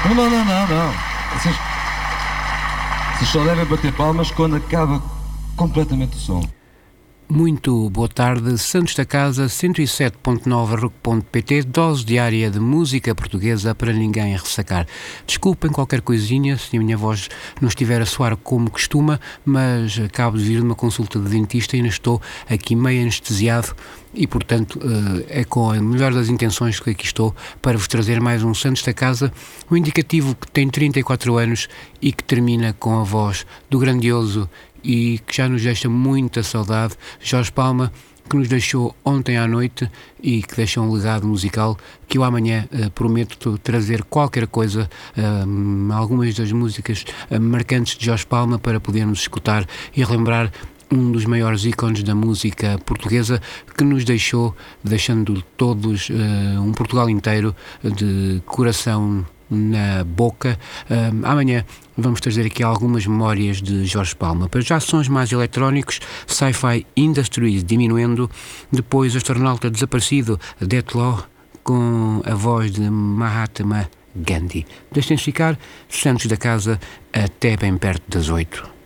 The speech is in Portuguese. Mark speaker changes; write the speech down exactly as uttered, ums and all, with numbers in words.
Speaker 1: Não, não, não, não, não. Vocês, vocês só devem bater palmas quando acaba completamente o som.
Speaker 2: Muito boa tarde, Santos da Casa, cento e sete ponto nove R U C ponto P T, dose diária de música portuguesa para ninguém ressacar. Desculpem qualquer coisinha se a minha voz não estiver a soar como costuma, mas acabo de vir de uma consulta de dentista e ainda estou aqui meio anestesiado e, portanto, é com a melhor das intenções que aqui estou para vos trazer mais um Santos da Casa, um indicativo que tem trinta e quatro anos e que termina com a voz do grandioso e que já nos deixa muita saudade, Jorge Palma, que nos deixou ontem à noite e que deixa um legado musical que eu amanhã uh, prometo trazer qualquer coisa, uh, algumas das músicas uh, marcantes de Jorge Palma para podermos escutar e relembrar um dos maiores ícones da música portuguesa que nos deixou, deixando todos, uh, um Portugal inteiro de coração na boca. Um, amanhã vamos trazer aqui algumas memórias de Jorge Palma. Para já sons mais eletrónicos, Sci-Fi Industries diminuindo, depois Astronauta Desaparecido, Death Law, com a voz de Mahatma Gandhi. Deixem-se ficar, Santos da Casa, até bem perto das oito.